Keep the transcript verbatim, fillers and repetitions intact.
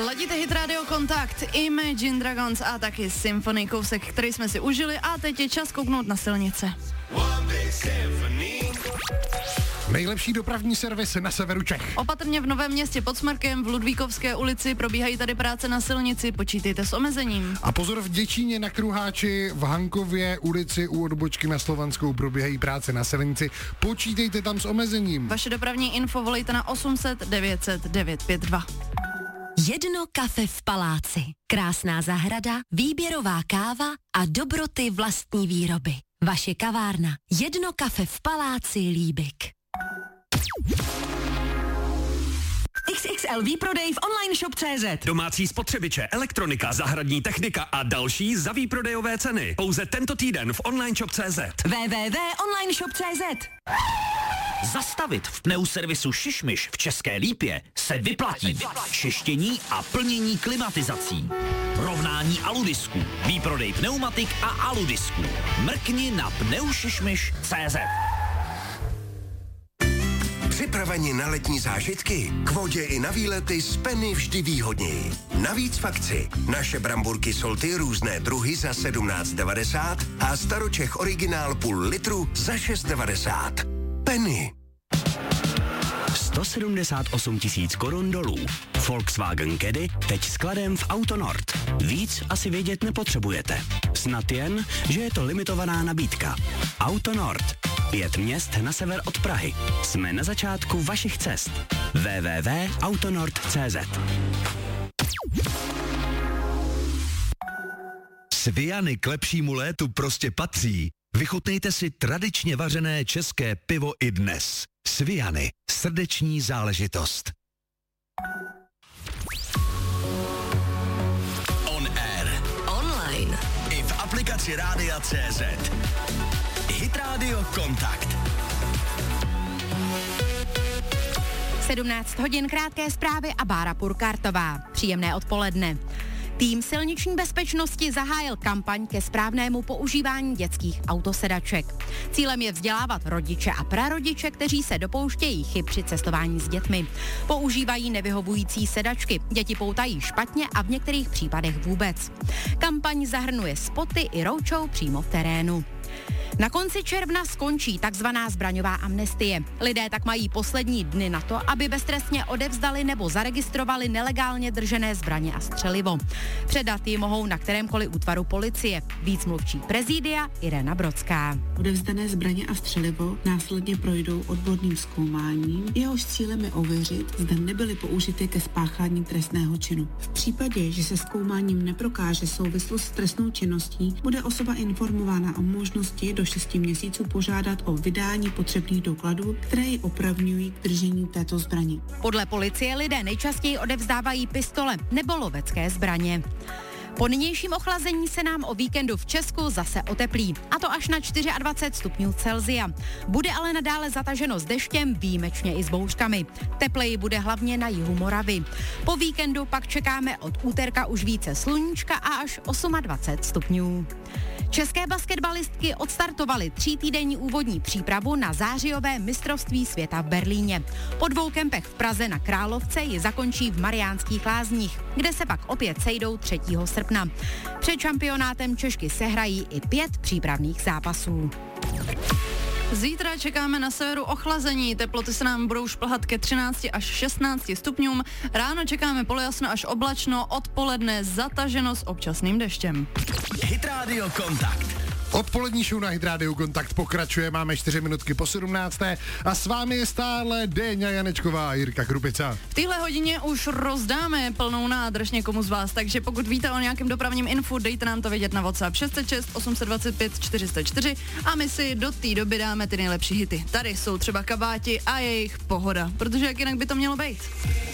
Ladíte Hit Radio Kontakt, Imagine Dragons a taky Symphony, kousek, který jsme si užili a teď je čas kouknout na silnice. Nejlepší dopravní servis na severu Čech. Opatrně v Novém Městě pod Smrkem, v Ludvíkovské ulici probíhají tady práce na silnici, počítejte s omezením. A pozor, v Děčíně na Kruháči, v Hankově ulici u odbočky na Slovanskou probíhají práce na silnici, počítejte tam s omezením. Vaše dopravní info volejte na osm set devět set devět pět dva. Jedno kafe v paláci, krásná zahrada, výběrová káva a dobroty vlastní výroby. Vaše kavárna. Jedno kafe v paláci Líbik. X X L výprodej v online shop tečka cé zet. Domácí spotřebiče, elektronika, zahradní technika a další za výprodejové ceny. Pouze tento týden v online shop tečka cé zet. w w w tečka online shop tečka cé zet. Zastavit v pneuservisu Šišmiš v České Lípě se vyplatí. Čištění a plnění klimatizací. Rovnání aludisků, výprodej pneumatik a aludisků. Mrkni na pneušišmiš tečka cé zet. Připraveni na letní zážitky? K vodě i na výlety z Penny vždy výhodněji. Navíc v akci naše bramburky Solty různé druhy za sedmnáct devadesát a Staročech originál půl litru za šest devadesát. Penny. sto sedmdesát osm tisíc korun dolů. Volkswagen Caddy teď skladem v Autonord. Víc asi vědět nepotřebujete. Snad jen, že je to limitovaná nabídka. Autonord. Pět měst na sever od Prahy. Jsme na začátku vašich cest. w w w tečka autonord tečka cé zet. Sviany k lepšímu létu prostě patří. Vychutnejte si tradičně vařené české pivo i dnes. Sviany. Srdeční záležitost. On air. Online. I v aplikaci Rádia tečka cé zet. Hit Radio Kontakt. sedmnáct hodin, krátké zprávy a Bára Purkartová. Příjemné odpoledne. Tým silniční bezpečnosti zahájil kampaň ke správnému používání dětských autosedaček. Cílem je vzdělávat rodiče a prarodiče, kteří se dopouštějí chyb při cestování s dětmi. Používají nevyhovující sedačky, děti poutají špatně a v některých případech vůbec. Kampaň zahrnuje spoty i roadshow přímo v terénu. Na konci června skončí takzvaná zbraňová amnestie. Lidé tak mají poslední dny na to, aby beztrestně odevzdali nebo zaregistrovali nelegálně držené zbraně a střelivo. Předat ji mohou na kterémkoliv útvaru policie. Víc mluvčí prezidia Irena Brodská. Odevzdané zbraně a střelivo následně projdou odborným zkoumáním, jehož cílem je ověřit, zda nebyly použity ke spáchání trestného činu. V případě, že se zkoumáním neprokáže souvislost s trestnou činností, bude osoba informována o možnosti do šesti měsíců požádat o vydání potřebných dokladů, které ji opravňují k držení této zbraně. Podle policie lidé nejčastěji odevzdávají pistole nebo lovecké zbraně. Po nynějším ochlazení se nám o víkendu v Česku zase oteplí, a to až na dvacet čtyři stupňů Celsia. Bude ale nadále zataženo s deštěm, výjimečně i s bouřkami. Tepleji bude hlavně na jihu Moravy. Po víkendu pak čekáme od úterka už více sluníčka a až dvacet osm stupňů. České basketbalistky odstartovaly třítýdenní úvodní přípravu na zářijové mistrovství světa v Berlíně. Po dvou kempech v Praze na Královce ji zakončí v Mariánských Lázních, kde se pak opět sejdou třetího srpna. Před šampionátem Češky sehrají i pět přípravných zápasů. Zítra čekáme na severu ochlazení, teploty se nám budou šplhat ke třinácti až šestnácti stupňům, ráno čekáme polojasno až oblačno, odpoledne zataženo s občasným deštěm. Hit Radio Kontakt. Odpolední show na Hit Radio Kontakt pokračuje, máme čtyři minutky po sedmnácté a s vámi je stále Déňa Janečková a Jirka Krupica. V téhle hodině už rozdáme plnou nádrž někomu z vás, takže pokud víte o nějakém dopravním infu, dejte nám to vědět na WhatsApp šest set šest osm set dvacet pět čtyři sta čtyři a my si do té doby dáme ty nejlepší hity. Tady jsou třeba Kabáti a jejich Pohoda, protože jak jinak by to mělo být.